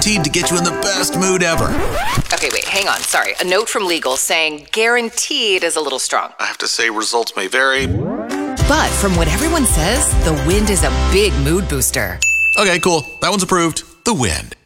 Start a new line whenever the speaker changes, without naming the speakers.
guaranteed to get you in the best mood ever.
Okay, wait, hang on. Sorry. A note from legal saying guaranteed is a little strong.
I have to say results may vary.
But from what everyone says, the wind is a big mood booster.
Okay, cool. That one's approved. The Wind.